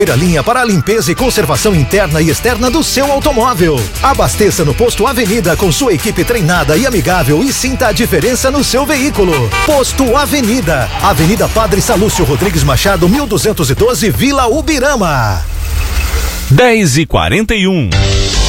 Primeira linha para a limpeza e conservação interna e externa do seu automóvel. Abasteça no Posto Avenida com sua equipe treinada e amigável e sinta a diferença no seu veículo. Posto Avenida, Avenida Padre Salúcio Rodrigues Machado, 1212, Vila Ubirama. 10h41.